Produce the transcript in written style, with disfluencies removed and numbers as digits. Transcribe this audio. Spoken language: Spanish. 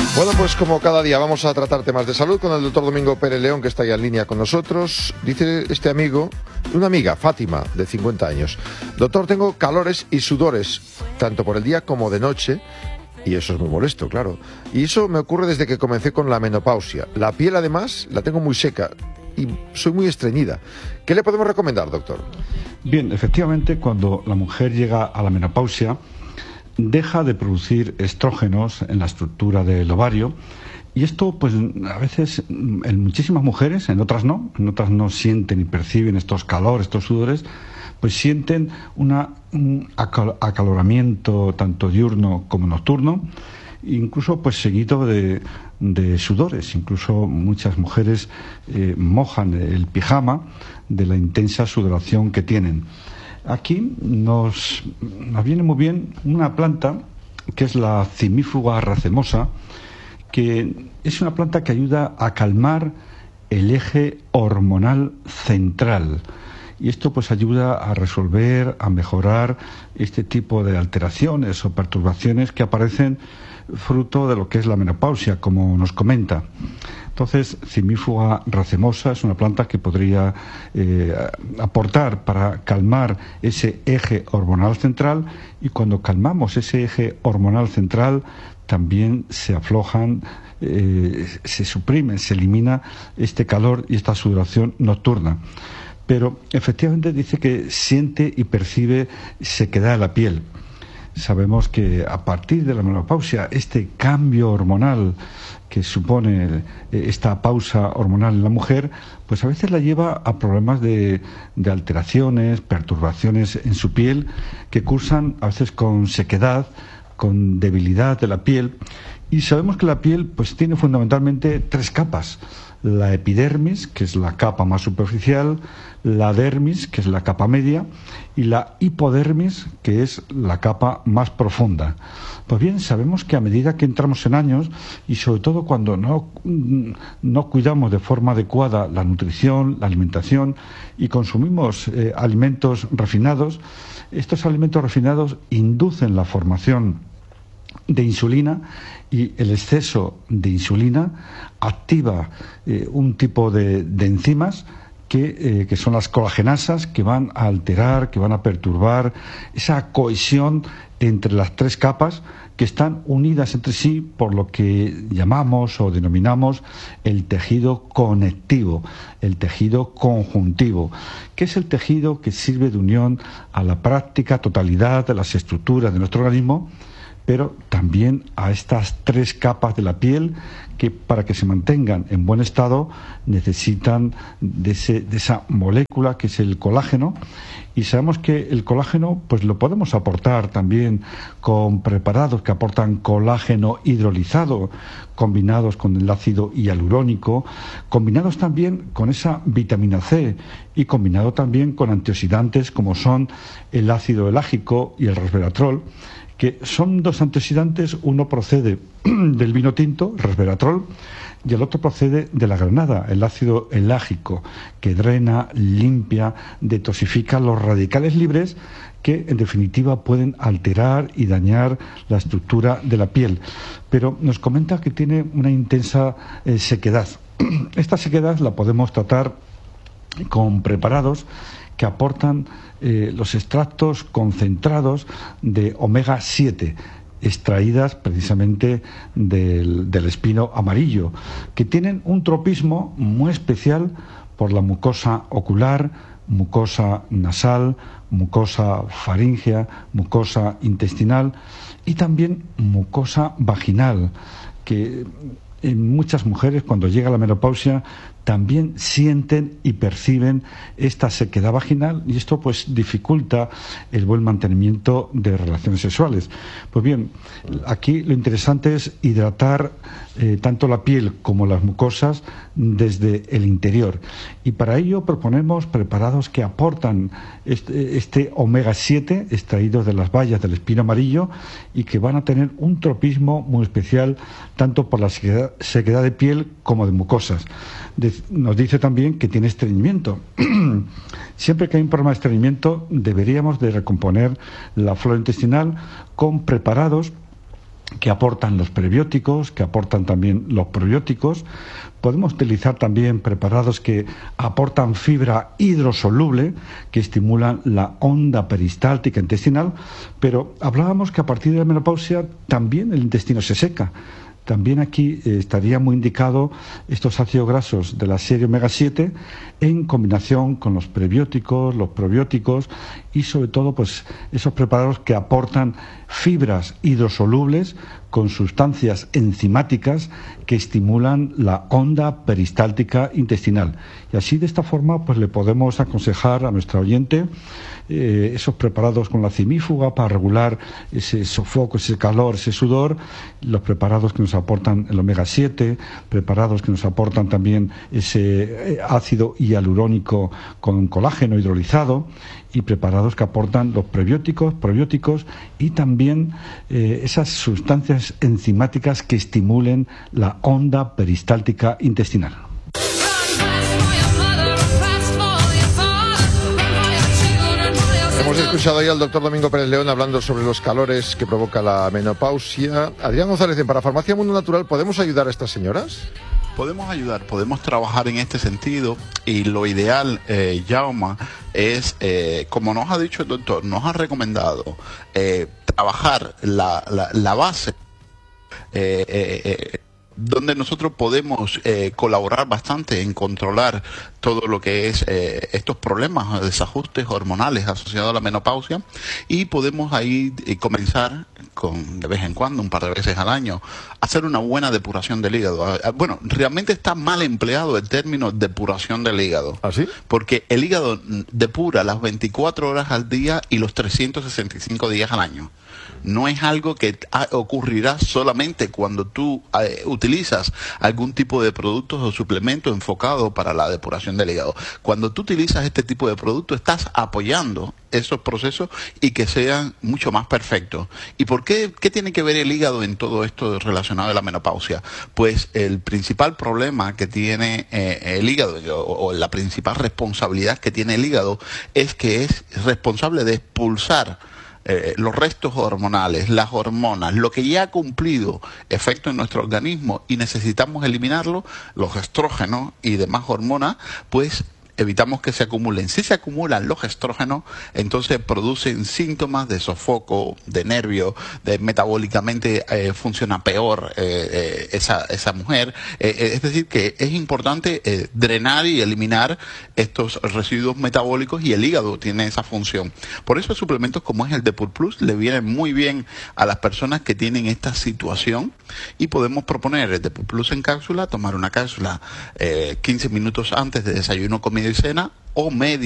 Bueno, pues como cada día vamos a tratar temas de salud con el doctor Domingo Pérez León, que está ya en línea con nosotros. Dice este amigo, una amiga, Fátima, de 50 años. Doctor, tengo calores y sudores, tanto por el día como de noche, y eso es muy molesto, claro. Y eso me ocurre desde que comencé con la menopausia. La piel, además, la tengo muy seca y soy muy estreñida. ¿Qué le podemos recomendar, doctor? Bien, efectivamente, cuando la mujer llega a la menopausia, deja de producir estrógenos en la estructura del ovario, y esto pues a veces en muchísimas mujeres, en otras no sienten y perciben estos calores, estos sudores, pues sienten un acaloramiento tanto diurno como nocturno, incluso pues seguido de sudores. Incluso muchas mujeres mojan el pijama de la intensa sudoración que tienen. Aquí nos viene muy bien una planta que es la Cimífuga racemosa, que es una planta que ayuda a calmar el eje hormonal central. Y esto pues ayuda a resolver, a mejorar este tipo de alteraciones o perturbaciones que aparecen fruto de lo que es la menopausia, como nos comenta. Entonces, Cimífuga racemosa es una planta que podría aportar para calmar ese eje hormonal central, y cuando calmamos ese eje hormonal central también se aflojan, se suprimen, se elimina este calor y esta sudoración nocturna. Pero efectivamente dice que siente y percibe sequedad de la piel. Sabemos que a partir de la menopausia, este cambio hormonal que supone esta pausa hormonal en la mujer, pues a veces la lleva a problemas de alteraciones, perturbaciones en su piel, que cursan a veces con sequedad, con debilidad de la piel. Y sabemos que la piel pues tiene fundamentalmente tres capas: la epidermis, que es la capa más superficial, la dermis, que es la capa media, y la hipodermis, que es la capa más profunda. Pues bien, sabemos que a medida que entramos en años, y sobre todo cuando no cuidamos de forma adecuada la nutrición, la alimentación, y consumimos alimentos refinados, estos alimentos refinados inducen la formación de insulina, y el exceso de insulina activa un tipo de enzimas que son las colagenasas, que van a alterar, que van a perturbar esa cohesión entre las tres capas, que están unidas entre sí por lo que llamamos o denominamos el tejido conectivo, el tejido conjuntivo, que es el tejido que sirve de unión a la práctica totalidad de las estructuras de nuestro organismo, pero también a estas tres capas de la piel, que para que se mantengan en buen estado necesitan de esa molécula que es el colágeno. Y sabemos que el colágeno pues lo podemos aportar también con preparados que aportan colágeno hidrolizado, combinados con el ácido hialurónico, combinados también con esa vitamina C, y combinado también con antioxidantes como son el ácido elágico y el resveratrol, que son dos antioxidantes. Uno procede del vino tinto, el resveratrol, y el otro procede de la granada, el ácido elágico, que drena, limpia, detoxifica los radicales libres que en definitiva pueden alterar y dañar la estructura de la piel. Pero nos comenta que tiene una intensa sequedad. Esta sequedad la podemos tratar con preparados que aportan los extractos concentrados de omega 7, extraídas precisamente del espino amarillo, que tienen un tropismo muy especial por la mucosa ocular, mucosa nasal, mucosa faríngea, mucosa intestinal y también mucosa vaginal, que en muchas mujeres cuando llega la menopausia también sienten y perciben esta sequedad vaginal, y esto pues dificulta el buen mantenimiento de relaciones sexuales. Pues bien, aquí lo interesante es hidratar tanto la piel como las mucosas desde el interior, y para ello proponemos preparados que aportan este omega 7 extraídos de las bayas del espino amarillo, y que van a tener un tropismo muy especial tanto por la sequedad de piel como de mucosas. Nos dice también que tiene estreñimiento. Siempre que hay un problema de estreñimiento deberíamos de recomponer la flora intestinal con preparados que aportan los prebióticos, que aportan también los probióticos. Podemos utilizar también preparados que aportan fibra hidrosoluble, que estimulan la onda peristáltica intestinal, pero hablábamos que a partir de la menopausia también el intestino se seca. También aquí estaría muy indicado estos ácidos grasos de la serie omega 7 en combinación con los prebióticos, los probióticos y sobre todo pues esos preparados que aportan fibras hidrosolubles con sustancias enzimáticas que estimulan la onda peristáltica intestinal. Y así de esta forma pues le podemos aconsejar a nuestra oyente esos preparados con la cimífuga para regular ese sofoco, ese calor, ese sudor, los preparados que nos aportan el omega 7, preparados que nos aportan también ese ácido hialurónico con colágeno hidrolizado y preparados que aportan los prebióticos, probióticos y también esas sustancias enzimáticas que estimulen la onda peristáltica intestinal. Hemos escuchado ya al doctor Domingo Pérez León hablando sobre los calores que provoca la menopausia. Adrián González, en Parafarmacia Mundo Natural, ¿podemos ayudar a estas señoras? Podemos ayudar, podemos trabajar en este sentido y lo ideal, Jaume, es, como nos ha dicho el doctor, nos ha recomendado trabajar la base donde nosotros podemos colaborar bastante en controlar todo lo que es estos problemas, desajustes hormonales asociados a la menopausia, y podemos ahí comenzar con, de vez en cuando, un par de veces al año, hacer una buena depuración del hígado. Bueno, realmente está mal empleado el término depuración del hígado. ¿Ah, sí? Porque el hígado depura las 24 horas al día y los 365 días al año. No es algo que ocurrirá solamente cuando tú utilizas algún tipo de productos o suplemento enfocado para la depuración del hígado. Cuando tú utilizas este tipo de producto, estás apoyando esos procesos y que sean mucho más perfectos. ¿Y por qué? ¿Qué tiene que ver el hígado en todo esto relacionado a la menopausia? Pues el principal problema que tiene el hígado, o la principal responsabilidad que tiene el hígado, es que es responsable de expulsar los restos hormonales, las hormonas, lo que ya ha cumplido efecto en nuestro organismo y necesitamos eliminarlo, los estrógenos y demás hormonas, pues evitamos que se acumulen. Si se acumulan los estrógenos, entonces producen síntomas de sofoco, de nervio, de metabólicamente funciona peor esa mujer. Es decir, que es importante drenar y eliminar estos residuos metabólicos y el hígado tiene esa función. Por eso suplementos como es el Depur Plus le vienen muy bien a las personas que tienen esta situación y podemos proponer el Depur Plus en cápsula, tomar una cápsula 15 minutos antes de desayuno, comida y cena o media